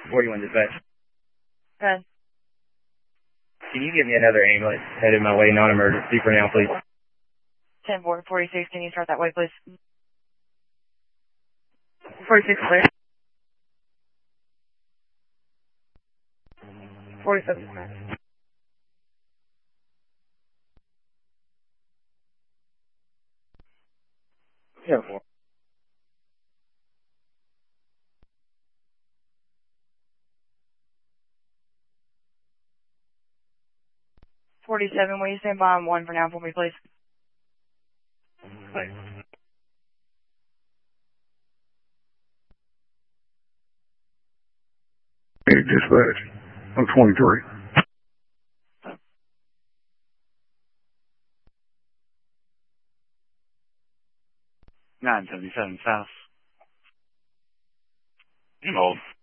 41 dispatch. Good. Can you give me another ambulance headed my way, non-emergency for now, please? 10-4, 46, can you start that way, please? 46 clear. 47 smash. Yeah, 47, will you stand by on 1 for now for me, please? Thanks. Hey, dispatch. I'm 23. 977 South. Hold.